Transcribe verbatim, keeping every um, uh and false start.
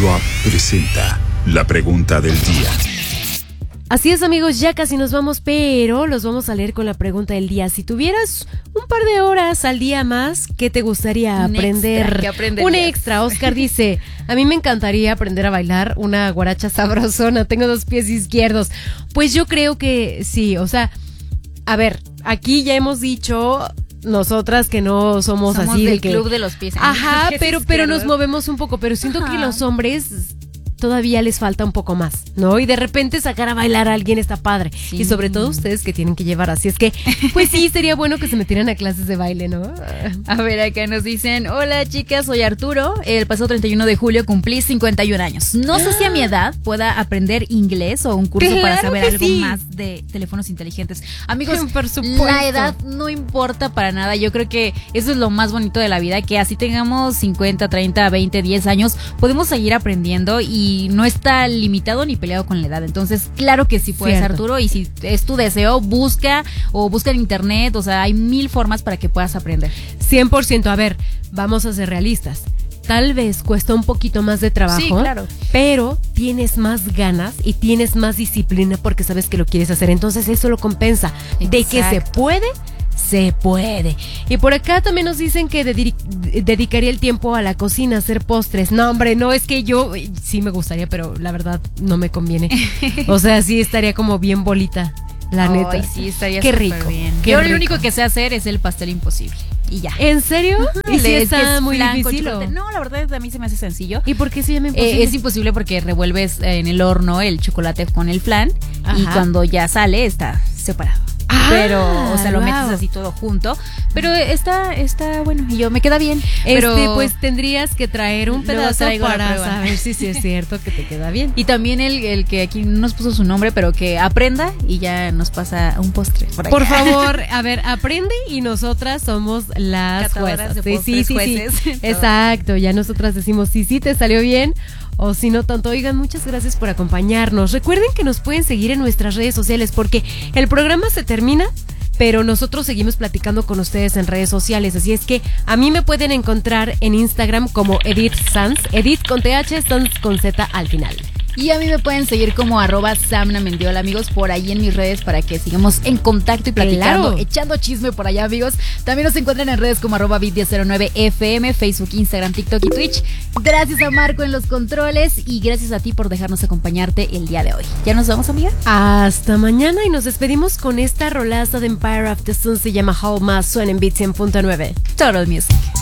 Drop presenta la pregunta del día. Así es, amigos, ya casi nos vamos, pero los vamos a leer con la pregunta del día. Si tuvieras un par de horas al día más, ¿qué te gustaría un aprender? Extra, un extra. Oscar dice, a mí me encantaría aprender a bailar una guaracha sabrosona. Tengo dos pies izquierdos. Pues yo creo que sí, o sea, a ver, aquí ya hemos dicho nosotras que no somos, somos así del de que club de los pies. Ajá, pero pero nos movemos un poco, pero siento Ajá. que los hombres todavía les falta un poco más, ¿no? Y de repente sacar a bailar a alguien está padre. Sí. Y sobre todo ustedes que tienen que llevar. Así es que, pues sí, sería bueno que se metieran a clases de baile, ¿no? A ver, acá nos dicen, hola chicas, soy Arturo. El pasado treinta y uno de julio cumplí cincuenta y un años. No sé si a mi edad pueda aprender inglés o un curso claro para saber algo sí. más de teléfonos inteligentes. Amigos, por supuesto. La edad no importa para nada. Yo creo que eso es lo más bonito de la vida, que así tengamos cincuenta, treinta, veinte, diez años, podemos seguir aprendiendo y Y no está limitado ni peleado con la edad. Entonces, claro que sí puedes, Cierto. Arturo. Y si es tu deseo, busca o busca en internet. O sea, hay mil formas para que puedas aprender. cien por ciento. A ver, vamos a ser realistas. Tal vez cuesta un poquito más de trabajo. Sí, claro. Pero tienes más ganas y tienes más disciplina porque sabes que lo quieres hacer. Entonces, eso lo compensa. Exacto. De que se puede. Se puede. Y por acá también nos dicen que dedic- dedicaría el tiempo a la cocina, a hacer postres. No, hombre, no, es que yo sí me gustaría, pero la verdad no me conviene. O sea, sí estaría como bien bolita, la Ay, neta. Sí, estaría Qué rico. Bien. Qué yo rico. Lo único que sé hacer es el pastel imposible. Y ya. ¿En serio? Ajá, ¿Y si es está es muy blanco, difícil? chocolate. No, la verdad a mí se me hace sencillo. ¿Y por qué se llama imposible? Eh, es imposible porque revuelves en el horno el chocolate con el flan. Ajá. Y cuando ya sale está separado. Ah, pero, o sea, lo wow. metes así todo junto. Pero está, está bueno. Y yo, me queda bien. Pero este, pues tendrías que traer un pedazo para saber si sí es cierto que te queda bien. Y también el, el que aquí no nos puso su nombre, pero que aprenda y ya nos pasa un postre. Por, por favor, a ver, aprende y nosotras somos las juezas. De postres, sí, sí, jueces, sí. Exacto, ya nosotras decimos si sí te salió bien o si no tanto. Oigan, muchas gracias por acompañarnos. Recuerden que nos pueden seguir en nuestras redes sociales porque el programa se termina, pero nosotros seguimos platicando con ustedes en redes sociales. Así es que a mí me pueden encontrar en Instagram como Edith Sanz, Edith con T H, Sanz con Z al final. Y a mí me pueden seguir como arroba Samna Mendiola, amigos, por ahí en mis redes para que sigamos en contacto y platicando, claro. echando chisme por allá, amigos. También nos encuentran en redes como arroba bit diez cero nueve F M, Facebook, Instagram, TikTok y Twitch. Gracias a Marco en los controles y gracias a ti por dejarnos acompañarte el día de hoy. ¿Ya nos vamos, amiga? Hasta mañana y nos despedimos con esta rolaza de Empire of the Sun, se llama How Más, suena en Beat cien punto nueve. Total Music.